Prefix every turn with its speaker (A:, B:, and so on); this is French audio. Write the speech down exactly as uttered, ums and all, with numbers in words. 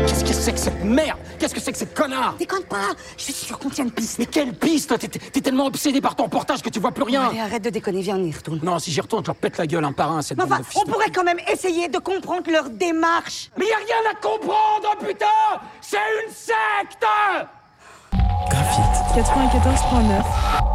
A: Qu'est-ce que c'est que cette merde? Qu'est-ce que c'est que ces connards?
B: Déconne pas, je suis sûre qu'on tient une piste.
A: Mais quelle piste? T'es, t'es tellement obsédé par ton portage que tu vois plus rien.
B: Bon, allez, arrête de déconner, viens, on y retourne.
A: Non, si j'y retourne, je leur pète la gueule un par un, cette
B: Mais
A: bande
B: enfin,
A: de fils
B: on
A: de-
B: pourrait quand même essayer de comprendre leur démarche.
A: Mais y a rien à comprendre, putain! C'est une secte!
C: quatre-vingt-quatorze point neuf